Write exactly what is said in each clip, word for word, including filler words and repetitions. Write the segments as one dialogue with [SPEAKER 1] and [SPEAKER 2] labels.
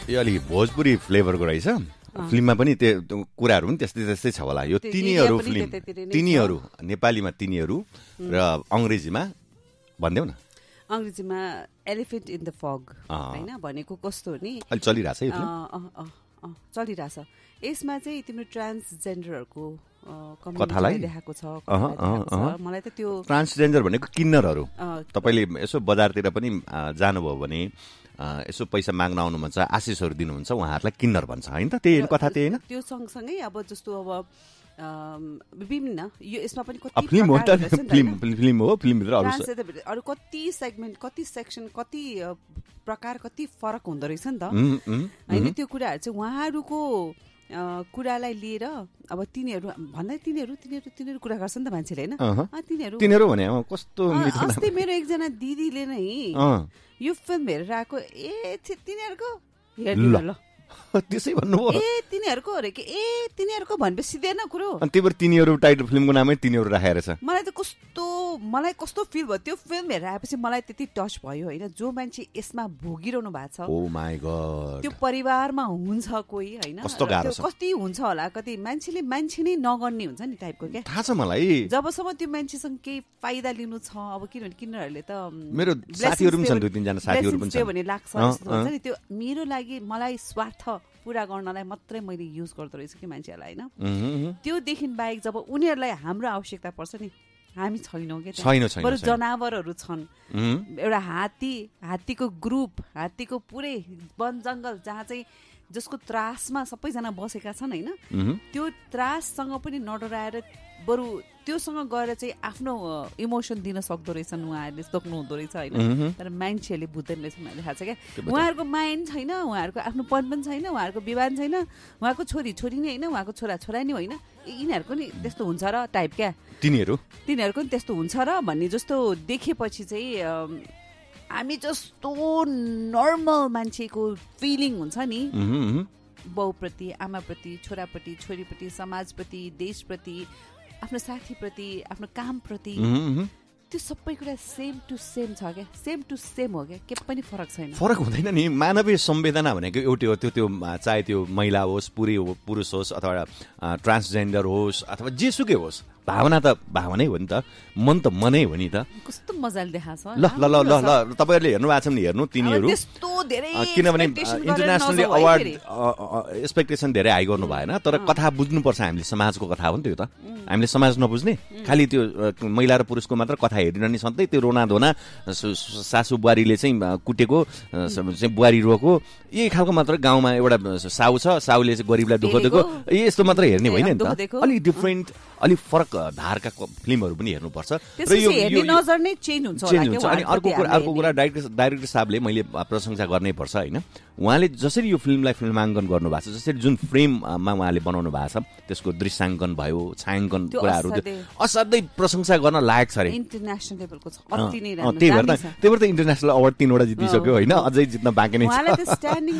[SPEAKER 1] यो अलि भोजपुरी फ्लेभरको रहेछ फिल्ममा पनि त्यो कुराहरू पनि त्यस्तै त्यस्तै छ होला यो तिनीहरू फिल्म तिनीहरू नेपालीमा तिनीहरू र अङ्ग्रेजीमा भनिदेऊ न
[SPEAKER 2] अङ्ग्रेजीमा एलिफेन्ट इन द फग हैन भनेको कस्तो हो नि
[SPEAKER 1] अलि चलिरहेछ यो फिल्म
[SPEAKER 2] चलिरहेछ यसमा चाहिँ तिम्रो ट्रान्सजेन्डरहरूको
[SPEAKER 1] कथालाई
[SPEAKER 2] देखाएको छ मलाई त त्यो
[SPEAKER 1] ट्रान्सजेन्डर भनेको किन्नरहरू तपाईले यसो बजारतिर पनि जानुभयो भने यसो पैसा माग्न आउनु मन छ आशिषहरू दिनुहुन्छ उहाँहरूलाई किन्नर भन्छ हैन त त्यही कथा त्यही हैन
[SPEAKER 2] त्यो सँगसँगै अब जस्तो अब विभिन्न यो यसमा पनि कति
[SPEAKER 1] फिल्म हो फिल्म फिल्म हो फिल्मभित्र
[SPEAKER 2] अरू अरू कति सेगमेन्ट कति सेक्सन कति प्रकार कति फरक हुँदो रहेछ नि त हैन त्यो कुराहरू चाहिँ उहाँहरूको कुरालाई लिएर अब तिनीहरू भन्दै तिनीहरू तिनीहरू तिनीहरू कुरा गर्छ नि त मान्छेले हैन तिनीहरू
[SPEAKER 1] तिनीहरू भने कस्तो
[SPEAKER 2] अस्ति मेरो एकजना दिदीले नै यो फिल्म हेरेर आएको ए तिनीहरूको हेर्नु ल
[SPEAKER 1] त्यसै भन्नुभयो
[SPEAKER 2] ए तिनीहरूको अरे के ए तिनीहरूको भनेपछि सिधै न कुरो
[SPEAKER 1] अनि त्यही भएर तिनीहरू टाइटल फिल्मको नामै तिनीहरू राखेर छ
[SPEAKER 2] मलाई त कस्तो मलाई कस्तो फिल भयो त्यो फिल्म हेरेर आएपछि मलाई त्यति टच भयो हैन जो मान्छे यसमा भोगिरहनु भएको छ
[SPEAKER 1] ओ माय गॉड
[SPEAKER 2] त्यो परिवारमा हुन्छ कोही हैन
[SPEAKER 1] कस्तो गाह्रो छ
[SPEAKER 2] कति हुन्छ होला कति मान्छेले मान्छे नै नगर्ने हुन्छ नि टाइपको के
[SPEAKER 1] थाहा छ मलाई
[SPEAKER 2] जबसम्म त्यो मान्छेसँग केही फाइदा लिनु छ अब किनभने किन्नरहरूले त
[SPEAKER 1] मेरो साथीहरू पनि छन् दुई तीन जना साथीहरू पनि छन्
[SPEAKER 2] भने लाग्छ जस्तो हुन्छ नि त्यो मेरो लागि मलाई स्वार्थ पूरा गर्नलाई मात्रै मैले युज गर्दो रहेछु कि मान्छेहरूलाई हैन त्योदेखि बाहेक जब उनीहरूलाई हाम्रो आवश्यकता पर्छ नि हामी छैनौँ के बरु जनावरहरू छन् एउटा हात्ती हात्तीको ग्रुप हात्तीको पुरै वन जङ्गल जहाँ चाहिँ जसको त्रासमा सबैजना बसेका छन् हैन त्यो त्राससँग पनि नडराएर बरु त्योसँग गएर चाहिँ आफ्नो इमोसन दिन सक्दो रहेछन् उहाँहरूले सक्नु हुँदो रहेछ होइन तर मान्छेहरूले बुझ्दैन रहेछ मैले थाहा छ क्या उहाँहरूको माइन्ड छैन उहाँहरूको आफ्नो पन पनि छैन उहाँहरूको विवाह छैन उहाँको छोरी छोरी नै होइन उहाँको छोरा छोरा नै होइन यिनीहरूको नि त्यस्तो हुन्छ र टाइप क्या
[SPEAKER 1] तिनीहरू
[SPEAKER 2] तिनीहरूको नि त्यस्तो हुन्छ र भन्ने जस्तो देखेपछि चाहिँ हामी जस्तो नर्मल मान्छेको फिलिङ हुन्छ नि बाउप्रति आमाप्रति छोराप्रति छोरीप्रति समाजप्रति देशप्रति आफ्नो साथीप्रति आफ्नो कामप्रति त्यो सबै कुरा सेम टु सेम छ क्या सेम टु सेम हो क्या के पनि फरक छैन
[SPEAKER 1] फरक हुँदैन नि मानवीय संवेदना भनेको एउटै हो त्यो त्यो चाहे त्यो महिला होस् पुरी पुरुष होस् अथवा ट्रान्सजेन्डर होस् अथवा जेसुकै होस् भावना त भावनै हो नि त मन त मनै हो नि त
[SPEAKER 2] कस्तो मजाले देखाछ
[SPEAKER 1] ल ल ल ल ल तपाईहरुले हेर्नु भएको छ भने हेर्नु तिनीहरू
[SPEAKER 2] त्यस्तो धेरै
[SPEAKER 1] किनभने इन्टरनेसनली अवार्ड एक्सपेक्टेसन धेरै हाई गर्नु भएन तर कथा बुझ्नु पर्छ हामीले समाजको कथा हो नि त्यो त हामीले समाज नबुझ्ने खालि त्यो महिला र पुरुषको मात्र कथा हेरिरहने सधैँ त्यो रोना धोना सासु बुहारीले चाहिँ कुटेको चाहिँ बुहारी रोको यही खालको मात्र गाउँमा एउटा साउ छ साउले चाहिँ गरिबलाई दुःख दिएको यस्तो मात्र हेर्ने होइन नि त अलि डिफरेन्ट अलि फरक धारका फिल्महरू पनि हेर्नुपर्छ
[SPEAKER 2] र यो नजर नै चेन्ज हुन्छ होला
[SPEAKER 1] के अनि अर्को कुरा अर्को कुरा डाइरेक्टर डाइरेक्टर साहबले मैले प्रशंसा गर्नै पर्छ हैन उहाँले जसरी यो फिल्मलाई फिल्माङ्कन गर्नु भएको छ जसरी जुन फ्रेममा उहाँले बनाउनु भएको छ त्यसको दृश्याङ्कन भयो छायाङ्कन कुराहरू असाध्यै प्रशंसा गर्न लायक छ रे
[SPEAKER 2] इन्टरनेशनल लेभलको छ अति नै राम्रो
[SPEAKER 1] त्यही भएर त्यही भएर त इन्टरनेशनल अवार्ड तीनवटा जितिसक्यो हैन अझै जित्न बाँकी नै छ
[SPEAKER 2] उहाँले त स्ट्यान्डिङ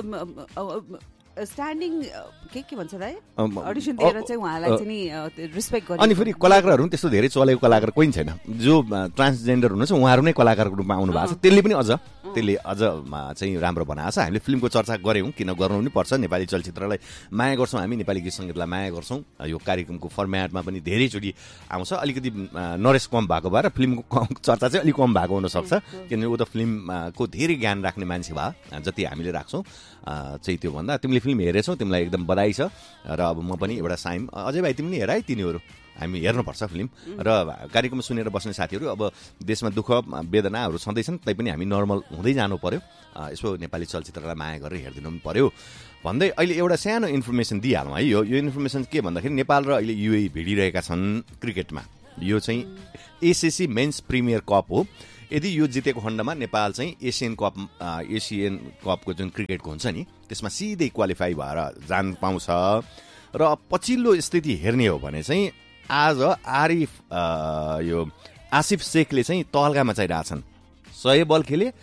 [SPEAKER 2] स्ट्यान्डिङ के के भन्छ दाइ अडिसन दिएर चाहिँ उहाँलाई चाहिँ नि रिस्पेक्ट गर्ने
[SPEAKER 1] अनि फेरि कलाकारहरू पनि त्यस्तो धेरै चलेको कलाकार कोही छैन जो ट्रान्सजेन्डर हुनुहुन्छ उहाँहरू नै कलाकारको रूपमा आउनु भएको छ त्यसले पनि अझ त्यसले अझ चाहिँ राम्रो बनाएको छ हामीले फिल्मको चर्चा गऱ्यौँ किन गर्नु पनि पर्छ नेपाली चलचित्रलाई माया गर्छौँ हामी नेपाली गीत सङ्गीतलाई माया गर्छौँ यो कार्यक्रमको फर्मेटमा पनि धेरैचोटि आउँछ अलिकति नरेस कम भएको भएर फिल्मको चर्चा चाहिँ अलिक कम भएको हुनसक्छ किनभने ऊ त फिल्मको धेरै ज्ञान राख्ने मान्छे भए जति हामीले राख्छौँ चाहिँ त्यो भन्दा तिमीले फिल्म हेरेछौ तिमीलाई एकदम बधाई छ र अब म पनि एउटा साइम अझै भाइ तिमी नि हेर है तिनीहरू हामी हेर्नुपर्छ फिल्म र कार्यक्रम सुनेर बस्ने साथीहरू अब देशमा दुःख वेदनाहरू छँदैछन् तैपनि हामी नर्मल हुँदै जानु पर्यो यसो नेपाली चलचित्रलाई माया गरेर हेरिदिनु पनि पर्यो भन्दै अहिले एउटा सानो इन्फर्मेसन दिइहालौँ है यो यो इन्फर्मेसन के भन्दाखेरि नेपाल र अहिले युए भिडिरहेका छन् क्रिकेटमा यो चाहिँ एसएसी मेन्स प्रिमियर कप हो यदि यो जितेको खण्डमा नेपाल चाहिँ एसियन कप एसियन कपको जुन क्रिकेटको हुन्छ नि त्यसमा सिधै क्वालिफाई भएर जान पाउँछ र पछिल्लो स्थिति हेर्ने हो भने चाहिँ आज आरिफ यो आसिफ शेखले चाहिँ तहल्का मचाइरहेछन् सय बल खेले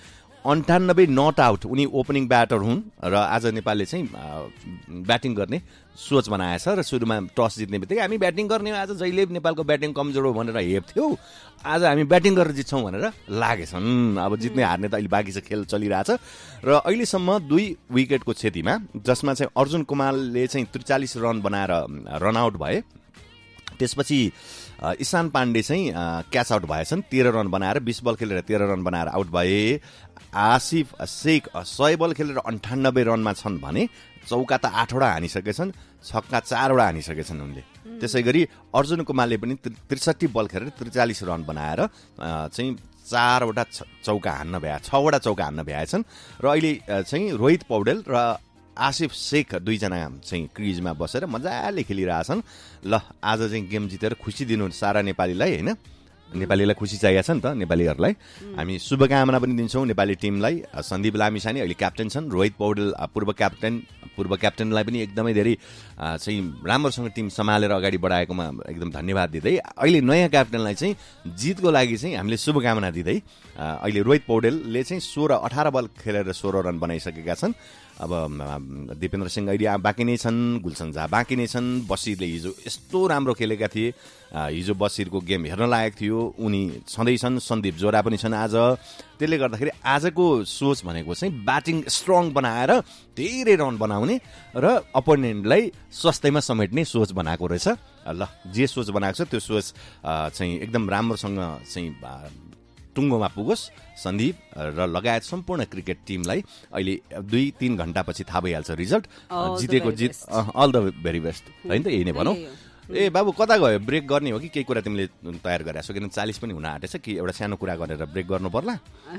[SPEAKER 1] अन्ठानब्बे नट आउट उनी ओपनिङ ब्याटर हुन् र आज नेपालले चाहिँ ब्याटिङ गर्ने सोच बनाएछ र सुरुमा टस जित्ने बित्तिकै हामी ब्याटिङ गर्ने आज जहिले नेपालको ब्याटिङ कमजोर हो भनेर हेप्थ्यौ, आज हामी ब्याटिङ गरेर जित्छौँ भनेर लागेछन्। अब जित्ने हार्ने त अहिले बाँकी छ, खेल चलिरहेछ र अहिलेसम्म दुई विकेटको क्षतिमा, जसमा चाहिँ अर्जुन कुमारले चाहिँ त्रिचालिस रन बनाएर रनआउट भए, त्यसपछि ईशान पाण्डे चाहिँ क्याच आउट भएछन्, तेह्र रन बनाएर बीस बल खेलेर तेह्र रन बनाएर आउट भए। आसिफ शेख सय बल खेलेर अन्ठानब्बे रनमा छन् भने चौका त आठवटा हानिसकेछन्, छक्का चारवटा हानिसकेछन् उनले। त्यसै गरी अर्जुन कुमारले पनि त्रिसठी बल खेलेर त्रिचालिस रन बनाएर चाहिँ चारवटा चौका हान्न भ्या छवटा चौका हान्न भ्याएछन् र अहिले चाहिँ रोहित पौडेल र आसिफ शेख दुईजना चाहिँ क्रिजमा बसेर मजाले खेलिरहेछन्। ल आज चाहिँ गेम जितेर खुसी दिनु सारा नेपालीलाई, होइन? नेपालीलाई खुसी चाहिएको छ नि त, नेपालीहरूलाई हामी शुभकामना पनि दिन्छौँ नेपाली टिमलाई। सन्दीप लामिछाने अहिले क्याप्टेन छन्, रोहित पौडेल पूर्व क्याप्टेन पूर्व क्याप्टेनलाई पनि एकदमै धेरै चाहिँ राम्रोसँग टिम सम्हालेर अगाडि बढाएकोमा एकदम धन्यवाद दिँदै अहिले नयाँ क्याप्टेनलाई चाहिँ जितको लागि चाहिँ हामीले शुभकामना दिँदै अहिले रोहित पौडेलले चाहिँ सोह्र अठार बल खेलेर सोह्र रन बनाइसकेका छन्। अब दिपेन्द्र सिंह अहिले बाँकी नै छन्, गुलसन झा बाँकी नै छन्। बसिरले हिजो यस्तो राम्रो खेलेका थिए, हिजो बसिरको गेम हेर्न लायक थियो, उनी छँदै छन्। सन्दीप जोरा पनि छन् आज। त्यसले गर्दाखेरि आजको सोच भनेको चाहिँ ब्याटिङ स्ट्रङ बनाएर धेरै रन बनाउने र अपोनेन्टलाई सस्तैमा समेट्ने सोच बनाएको रहेछ। ल जे सोच बनाएको छ त्यो सोच चाहिँ एकदम राम्रोसँग चाहिँ टुङ्गोमा पुगोस् सन्दीप र लगायत सम्पूर्ण क्रिकेट टिमलाई। अहिले दुई तीन घण्टापछि थाहा भइहाल्छ रिजल्ट, जितेको जित। अल द भेरी बेस्ट, होइन त? यही नै भनौँ। ए बाबु कता गयो? ब्रेक गर्ने हो कि केही कुरा तिमीले तयार गरेको छौ? किनभने चालिस पनि हुन आँटेछ कि एउटा सानो कुरा गरेर ब्रेक गर्नु पर्ला?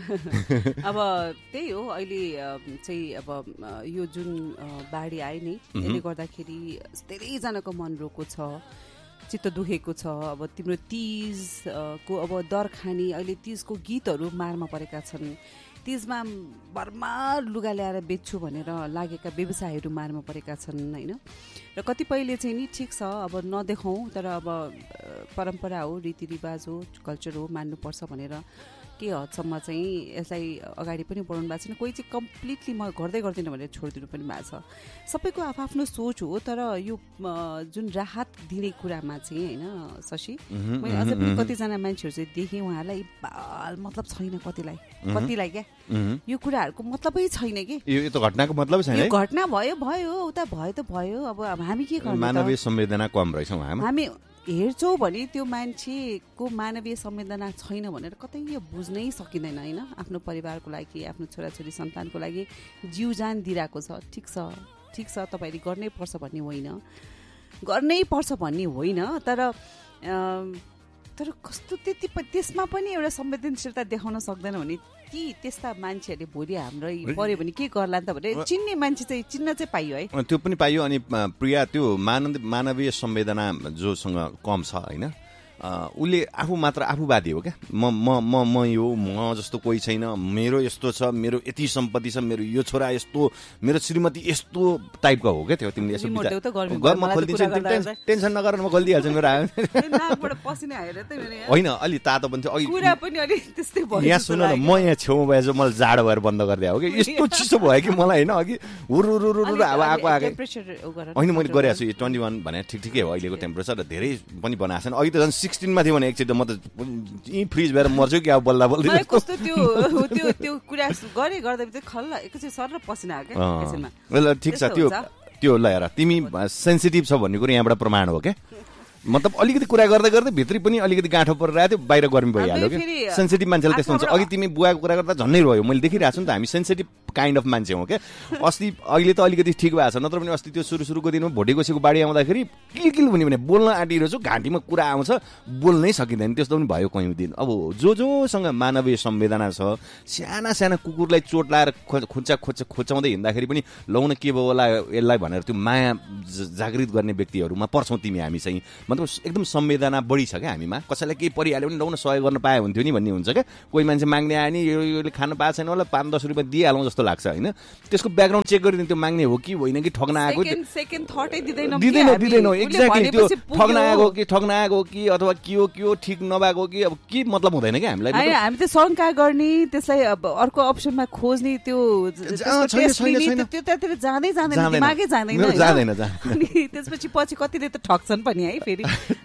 [SPEAKER 2] अब त्यही हो, अहिले चाहिँ अब यो जुन बाढी आयो नि, त्यसले गर्दाखेरि धेरैजनाको मन रोको छ, चित्त दुखेको छ। अब तिम्रो तीजको अब दर खानी, अहिले तीजको गीतहरू मारमा परेका छन्। तीजमा भरमार लुगा ल्याएर बेच्छु भनेर लागेका व्यवसायहरू मारमा परेका छन्, होइन? र कतिपयले चाहिँ नि ठिक छ, अब नदेखाउँ, तर अब परम्परा हो, रीतिरिवाज हो, कल्चर हो, मान्नुपर्छ भनेर के हदसम्म चाहिँ यसलाई अगाडि पनि बढाउनु भएको छैन। कोही चाहिँ कम्प्लिटली म गर्दै गर्दिनँ भनेर छोडिदिनु पनि भएको छ। सबैको आफ्नो सोच हो, तर यो जुन राहत दिने कुरामा चाहिँ, होइन शशि, मैले अझै पनि कतिजना मान्छेहरू चाहिँ देखेँ, उहाँहरूलाई बाल मतलब छैन, कतिलाई कतिलाई क्या यो कुराहरूको मतलबै छैन कि
[SPEAKER 1] यो त घटनाको मतलबै छैन।
[SPEAKER 2] यो घटना भयो भयो उता भयो त भयो, अब हामी के गर्नु?
[SPEAKER 1] मानवीय संवेदना कम रहेछौँ हामी।
[SPEAKER 2] हेर्छौँ भने त्यो मान्छेको मानवीय संवेदना छैन भनेर कतै यो बुझ्नै सकिँदैन, होइन? आफ्नो परिवारको लागि, आफ्नो छोराछोरी सन्तानको लागि जिउ जान दिइरहेको छ। ठिक छ, ठिक छ, तपाईँले गर्नै पर्छ भन्ने होइन, गर्नै पर्छ भन्ने होइन, तर तर कस्तो त्यति त्यसमा पनि एउटा संवेदनशीलता देखाउन सक्दैन भने ती त्यस्ता मान्छेहरूले भोलि हाम्रो पर्यो भने के गर्ला त भनेर चिन्ने मान्छे चाहिँ चिन्न चाहिँ पाइयो है।
[SPEAKER 1] त्यो पनि पाइयो। अनि प्रिया, त्यो मानव मानवीय संवेदना जोसँग कम छ, होइन, उसले आफू मात्र आफूवादी हो क्या। म म म म यो म जस्तो कोही छैन, मेरो यस्तो छ, मेरो यति सम्पत्ति छ, मेरो यो छोरा यस्तो, मेरो श्रीमती यस्तो टाइपको हो क्या। त्यो तिमीले यसो घर म खोलिदिन्छु, टेन्सन नगर, म खोलिदिइहाल्छु मेरो होइन। अलि तातो पनि थियो यहाँ। सुन न, म यहाँ छेउमा भएछ, मलाई जाडो भएर बन्द गरिदिए हो कि यस्तो चिसो भयो कि मलाई, होइन? अघि हुरुरुरु अब आएको आएको होइन, मैले गरिरहेको छु। यो ट्वेन्टी वान भने ठिक ठिकै हो अहिलेको टेम्परेचर, र धेरै पनि बनाएको छैन। अघि त झन् सिक्सटिनमा थियो भने एकचोटि म त यहीँ फ्रिज भएर मर्छु कि अब बल्दा बल्दै
[SPEAKER 2] कस्तो त्यो त्यो त्यो कुरा गरे गर्दा चाहिँ खल्ल एकैछिन सर र पसिना आयो क्या एकैछिनमा।
[SPEAKER 1] ल ठिक छ, त्यो त्यो ल हेर, तिमी सेन्सिटिभ छ भन्ने कुरो यहाँबाट प्रमाण हो क्या। मतलब अलिकति कुरा गर्दै गर्दै भित्री पनि अलिकति गाँठो परिरहेको थियो, बाहिर गर्मी भइहाल्यो कि। सेन्सिटिभ मान्छेले त्यस्तो हुन्छ। अघि तिमी बुवाको कुरा गर्दा झन्नै रह्यो, मैले देखिरहेको छु नि त। हामी सेन्सिटिभ काइन्ड अफ मान्छे हौँ क्या। अस्ति अहिले त अलिकति ठिक भएको छ, नत्र पनि अस्ति त्यो सुरु सुरुको दिनमा भोटेकोसीको बाढी आउँदाखेरि किलकिल हुने भने बोल्न आँटिरहेको छु, घाँटीमा कुरा आउँछ, बोल्नै सकिँदैन। त्यस्तो पनि भयो कयौँ दिन। अब जो जोसँग मानवीय संवेदना छ, साना साना कुकुरलाई चोट लाएर खुच्चा खोच्चा खोच्याउँदै हिँड्दाखेरि पनि लौन के भयो होला यसलाई भनेर त्यो माया जागृत गर्ने व्यक्तिहरूमा पर्छौँ तिमी हामी चाहिँ। मतलब एकदम संवेदना बढी छ क्या हामीमा। कसैलाई केही परिहाल्यो भने लौन सहयोग गर्न पाए हुन्थ्यो नि भन्ने हुन्छ क्या। कोही मान्छे माग्ने आयो नि, यो खान पाएको छैन होला, पाँच दस रुपियाँ दिइहालौँ जस्तो लाग्छ होइन त्यसको ब्याकग्राउन्ड चेक गरिदिनु त्यो माग्ने हो कि होइन कि ठग्न आएको
[SPEAKER 2] सेकेन्ड थटै दिँदैन
[SPEAKER 1] दिँदैन दिँदैन एक्ज्याक्टली त्यो ठग्न आएको कि ठग्न आएको कि अथवा के हो के हो ठिक नभएको कि अब के मतलब हुँदैन कि हामीलाई
[SPEAKER 2] हामी त शङ्का गर्ने त्यसलाई अर्को अप्सनमा खोज्ने त्यो त्यो त्यतातिर जाँदै जाँदैन दिमागै जाँदैन
[SPEAKER 1] जाँदैन
[SPEAKER 2] अनि त्यसपछि पछि कतिले त ठग्छन् पनि है फेरि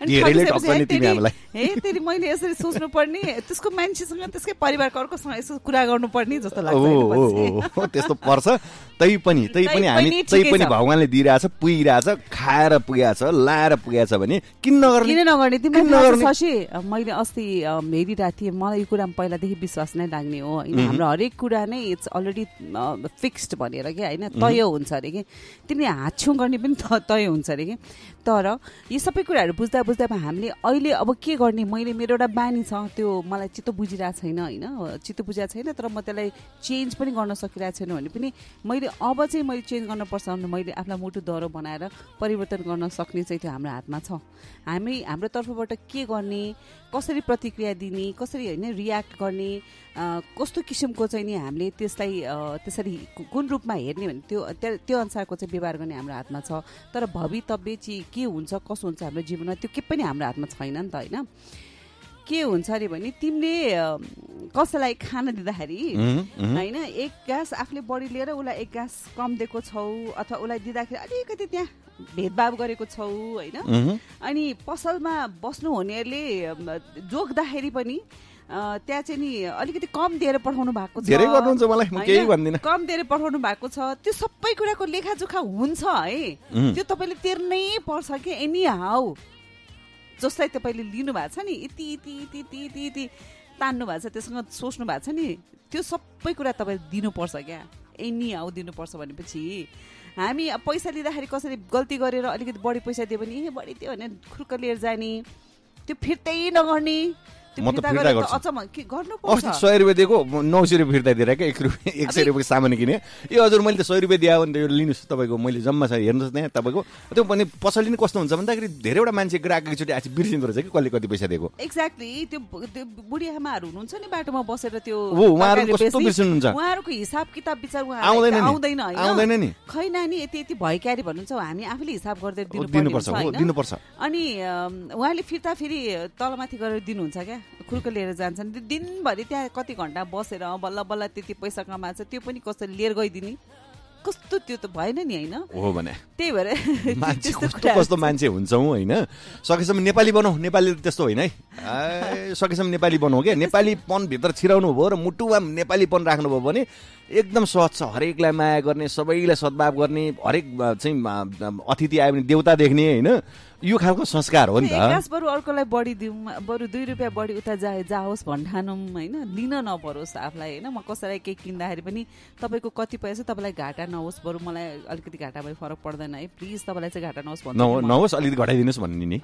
[SPEAKER 1] हे
[SPEAKER 2] फेरि मैले यसरी सोच्नु पर्ने त्यसको मान्छेसँग त्यसकै परिवारको अर्कोसँग यसो कुरा गर्नुपर्ने जस्तो लाग्छ
[SPEAKER 1] त्यस्तो पर्छ तै पनि तै पनि हामी तै पनि भगवानले दिइरहेछ पुगिरहेछ खाएर पुगेछ लाएर पुगेछ भने किन नगर्ने
[SPEAKER 2] किन नगर्ने तिमीले शशी मैले अस्ति हेरिरहेको थिएँ मलाई यो कुरामा पहिलादेखि विश्वास नै लाग्ने हो होइन हाम्रो हरेक कुरा नै इट्स अलरेडी फिक्स्ड भनेर कि होइन तय हुन्छ अरे कि तिमीले हातछुँ गर्ने पनि तय हुन्छ अरे कि तर यी सबै कुराहरू बुझ्दा बुझ्दा हामीले अहिले अब के गर्ने मैले मेरो एउटा बानी छ त्यो मलाई चित्त बुझिरहेको छैन होइन चित्त बुझिरहेको छैन तर म त्यसलाई चेन्ज पनि गर्न सकिरहेको छैन भने पनि मैले अब चाहिँ मैले चेन्ज गर्नुपर्छ भने मैले आफ्ना मुटु दह्रो बनाएर परिवर्तन गर्न सक्ने चाहिँ त्यो हाम्रो हातमा छ हामी हाम्रो तर्फबाट के गर्ने कसरी प्रतिक्रिया दिने कसरी होइन रियाक्ट गर्ने कस्तो किसिमको चाहिँ नि हामीले त्यसलाई त्यसरी कुन रूपमा हेर्ने भने त्यो त्यो अनुसारको चाहिँ व्यवहार गर्ने हाम्रो हातमा छ तर भवितव्य चाहिँ के हुन्छ कसो हुन्छ हाम्रो जीवनमा त्यो के पनि हाम्रो हातमा छैन नि त होइन के हुन्छ अरे भने तिमीले कसैलाई खाना दिँदाखेरि होइन एक गाँस आफूले बढी लिएर उसलाई एक गाँस कम दिएको छौ अथवा उसलाई दिँदाखेरि अलिकति त्यहाँ भेदभाव गरेको छौ होइन अनि पसलमा बस्नु हुनेहरूले जोग्दाखेरि पनि त्यहाँ चाहिँ नि अलिकति कम दिएर पठाउनु भएको छ
[SPEAKER 1] धेरै गर्नुहुन्छ मलाई म केही भन्दिनँ
[SPEAKER 2] कम दिएर पठाउनु भएको छ त्यो सबै कुराको लेखाजोखा हुन्छ है त्यो तपाईँले तिर्नै पर्छ कि एनी हाउ जसलाई तपाईँले लिनु भएको छ नि यति यति यति यति यति तान्नु भएको छ त्यससँग सोच्नु भएको छ नि त्यो सबै कुरा तपाईँले दिनुपर्छ क्या एनी हाउ दिनुपर्छ भनेपछि हामी पैसा लिँदाखेरि कसरी गल्ती गरेर अलिकति बढी पैसा दियो भने ए बढी दियो भने खुर्क लिएर जाने त्यो फिर्तै नगर्ने
[SPEAKER 1] म त फिर्ता गर्छु सय रुपियाँ दिएको नौ सय रुपियाँ फिर्ता दिएर क्या एक रुपियाँ एक सय रुपियाँ सामान किने ए हजुर मैले त सय रुपियाँ दिएँ भने त यो लिनुहोस् तपाईँको मैले जम्मा छ हेर्नुहोस् त्यहाँ तपाईँको त्यो पनि पसलले नि कस्तो हुन्छ भन्दाखेरि धेरैवटा मान्छे ग्राहक एकचोटि आज बिर्सिँदो रहेछ कि कसले कति पैसा दिएको
[SPEAKER 2] एक्ज्याक्टली त्यो त्यो बुढी आमाहरू हुनुहुन्छ नि बाटोमा बसेर त्यो
[SPEAKER 1] उहाँहरू कस्तो बिर्सिनुहुन्छ
[SPEAKER 2] उहाँहरूको हिसाब किताब विचार
[SPEAKER 1] आउँदैन
[SPEAKER 2] आउँदैन
[SPEAKER 1] आउँदैन नि
[SPEAKER 2] खै नानी यति यति भयो क्यारे भन्नुहुन्छ हामी आफूले हिसाब गर्दै
[SPEAKER 1] दिनुपर्छ दिनुपर्छ
[SPEAKER 2] अनि उहाँले फिर्ता फेरि तलमाथि गरेर दिनुहुन्छ क्या खुर्क लिएर जान्छन् दिनभरि त्यहाँ कति घन्टा बसेर बल्ल बल्ल त्यति पैसा कमाएको छ त्यो पनि कसरी लिएर गइदिने कस्तो त्यो त भएन नि होइन
[SPEAKER 1] हो भने
[SPEAKER 2] त्यही भएर
[SPEAKER 1] मान्छे कस्तो कस्तो मान्छे हुन्छौँ होइन सकेसम्म नेपाली बनाऊ नेपाली त्यस्तो होइन है सकेसम्म नेपाली बनाऊ क्या नेपालीपन भित्र छिराउनु भयो र मुटुमा नेपालीपन राख्नुभयो भने एकदम सहज छ हरेकलाई माया गर्ने सबैलाई सद्भाव गर्ने हरेक चाहिँ अतिथि आयो भने देउता देख्ने होइन यो खालको संस्कार हो नि त
[SPEAKER 2] गाँस बरु अर्कोलाई बढी दिउँ बरु दुई रुपियाँ बढी उता जा जाओस् भन्ठानौँ होइन लिन नपरोस् आफूलाई होइन म कसैलाई केही किन्दाखेरि पनि तपाईँको कति पैसा तपाईँलाई घाटा नहोस् बरु मलाई अलिकति घाटा भए फरक पर्दैन है प्लिज तपाईँलाई चाहिँ घाटा नहोस् भन्नु
[SPEAKER 1] नहोस् अलिकति घटाइदिनुहोस् भन्ने नि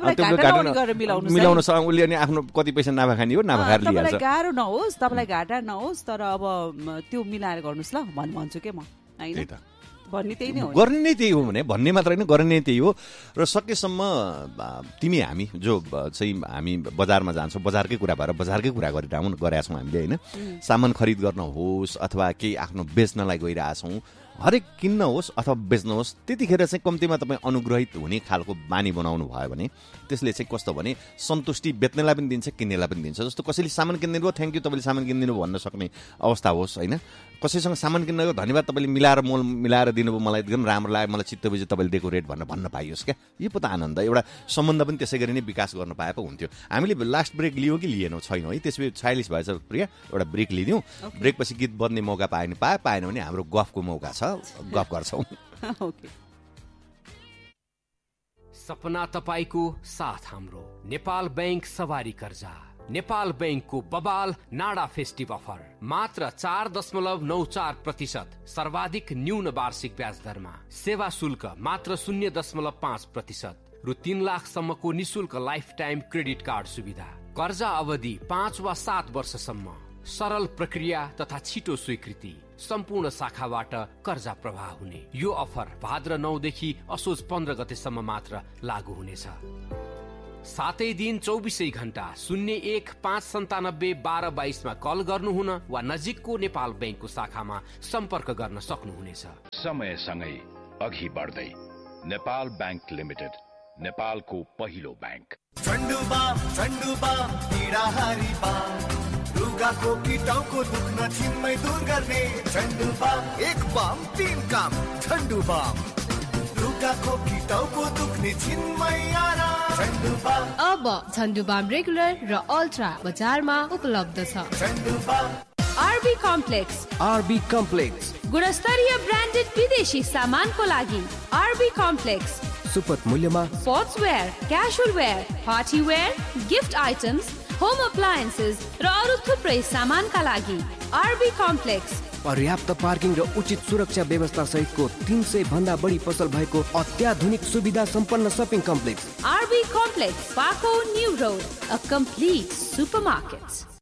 [SPEAKER 1] मिलाउन उसले अनि आफ्नो कति पैसा नाफा खाने हो नाफा खाएर लिइहाल्छ
[SPEAKER 2] तपाईँलाई गाह्रो नहोस् तपाईँलाई घाटा नहोस् तर अब त्यो मिलाएर गर्नुहोस् ल भन्छु के म होइन
[SPEAKER 1] गर्ने नै त्यही हो भने भन्ने मात्र होइन गर्ने नै त्यही हो र सकेसम्म तिमी हामी जो चाहिँ हामी बजारमा जान्छौँ बजारकै कुरा भएर बजारकै कुरा गरिरहँ गरेका छौँ हामीले होइन सामान खरिद गर्न होस् अथवा केही आफ्नो बेच्नलाई गइरहेछौँ हरेक किन्न होस् अथवा बेच्न होस् त्यतिखेर चाहिँ कम्तीमा तपाईँ अनुग्रहित हुने खालको बानी बनाउनु भयो भने त्यसले चाहिँ कस्तो भने सन्तुष्टि बेच्नेलाई पनि दिन्छ किन्नेलाई पनि दिन्छ जस्तो कसैले सामान किनिदिनु भयो थ्याङ्क यू तपाईँले सामान किनिदिनु भन्न सक्ने अवस्था होस् होइन कसैसँग सामान किन्नको धन्यवाद तपाईँले मिलाएर मोल मिलाएर दिनुभयो मलाई एकदम राम्रो लाग्यो मलाई चित्त बुझ्यो तपाईँले दिएको रेट भनेर भन्न पाइयोस् क्या यो पो त आनन्द एउटा सम्बन्ध पनि त्यसै गरी नै विकास गर्न पाए पो हुन्थ्यो हामीले लास्ट ब्रेक लियौँ कि लिएनौँ छैनौँ है त्यसपछि छयालिस भएछ प्रिया एउटा ब्रेक लिदिउँ ब्रेकपछि गीत बज्ने मौका पाएन पाए पाएन भने हाम्रो गफको मौका छ गफ गर्छौँ
[SPEAKER 3] सपना तपाईको साथ हाम्रो नेपाल बैंक सवारी कर्जा नेपाल बैंकको बबाल नाडा फेस्टिभ अफर मात्र चार दशमलव नौ चार प्रतिशत सर्वाधिक न्यून वार्षिक ब्याज दरमा सेवा शुल्क मात्र शून्य दशमलव पाँच प्रतिशत रु तीन लाखसम्मको निशुल्क लाइफ टाइम क्रेडिट कार्ड सुविधा कर्जा अवधि पाँच वा सात वर्षसम्म सरल प्रक्रिया तथा छिटो स्वीकृति सम्पूर्ण शाखाबाट कर्जा प्रवाह हुने यो अफर भाद्र नौ देखि असोज पन्ध्र गतेसम्म मात्र लागू हुनेछ। सातै दिन चौबिसै घण्टा शून्य एक पाँच सन्तानब्बे बाह्र बाइसमा कल गर्नुहुन वा नजिकको नेपाल ब्याङ्कको शाखामा सम्पर्क गर्न सक्नुहुनेछ।
[SPEAKER 4] समयसँगै अघि बढ्दै नेपाल ब्याङ्क लिमिटेड, नेपालको पहिलो ब्याङ्क।
[SPEAKER 5] रुगाको किटाउको दुख्न छिनमै दूर गर्ने झन्डु बाम, एक बाम तीन काम झन्डु बाम। रुगाको किटाउको दुख्ने छिनमै आराम झन्डु बाम।
[SPEAKER 6] अब झन्डु बाम रेगुलर र अल्ट्रा बजारमा उपलब्ध छ।
[SPEAKER 5] झन्डु बाम।
[SPEAKER 6] आरबी कम्प्लेक्स,
[SPEAKER 7] आरबी कम्प्लेक्स
[SPEAKER 6] गुणस्तरीय ब्रान्डेड विदेशी सामानको लागि आरबी कम्प्लेक्स
[SPEAKER 7] सुपथ मूल्यमा
[SPEAKER 6] sportswear, casual where, party wear, gift items, home appliances र अरू थुप्रै सामानका लागि आरबी कम्प्लेक्स।
[SPEAKER 7] पर्याप्त पार्किङ र उचित सुरक्षा व्यवस्था सहितको तीन सय भन्दा बढी पसल भएको अत्याधुनिक सुविधा सम्पन्न शपिङ कम्प्लेक्स।
[SPEAKER 6] आरबी कम्प्लेक्स, पाको new road, a complete supermarket.